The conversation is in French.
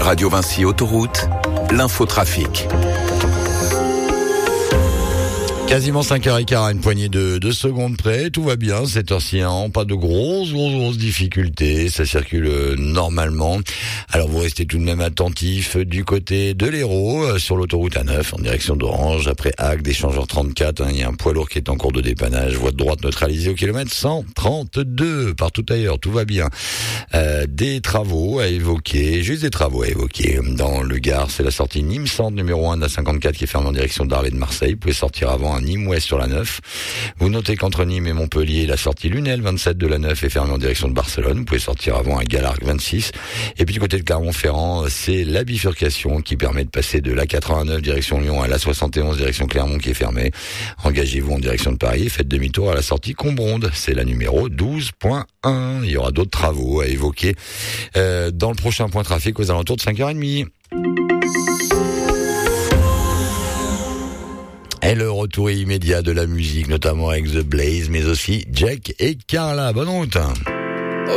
Radio Vinci Autoroute, l'infotrafic. Quasiment 5h15 à une poignée de secondes près, tout va bien, cette heure-ci, hein, pas de grosses difficultés, ça circule normalement. Alors vous restez tout de même attentifs du côté de l'Hérault, sur l'autoroute A9 en direction d'Orange, après Agde, échangeur 34, il y a un poids lourd qui est en cours de dépannage, voie de droite neutralisée au kilomètre 132, partout ailleurs, tout va bien. Des travaux à évoquer, dans le Gard, c'est la sortie Nîmes Centre numéro 1 de la 54 qui est fermée en direction d'Arles et de Marseille, vous pouvez sortir avant à Nîmes Ouest sur la 9. Vous notez qu'entre Nîmes et Montpellier, la sortie Lunel 27 de la 9 est fermée en direction de Barcelone. Vous pouvez sortir avant à Galargues 26. Et puis du côté de Clermont-Ferrand, c'est la bifurcation qui permet de passer de la 89 direction Lyon à la 71 direction Clermont qui est fermée. Engagez-vous en direction de Paris et faites demi-tour à la sortie Combronde. C'est la numéro 12.1. Il y aura d'autres travaux à évoquer dans le prochain point trafic aux alentours de 5h30. Et le retour immédiat de la musique, notamment avec The Blaze, mais aussi Jack et Carla. Bonne route.